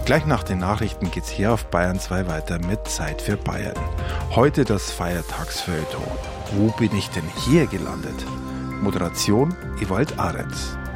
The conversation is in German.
Gleich nach den Nachrichten geht's hier auf Bayern 2 weiter mit Zeit für Bayern. Heute das Feiertagsfeuilleton. Wo bin ich denn hier gelandet? Moderation Ewald Arenz.